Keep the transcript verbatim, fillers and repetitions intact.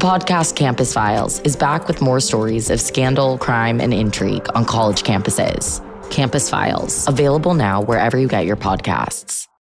podcast Campus Files is back with more stories of scandal, crime, and intrigue on college campuses. Campus Files, available now wherever you get your podcasts.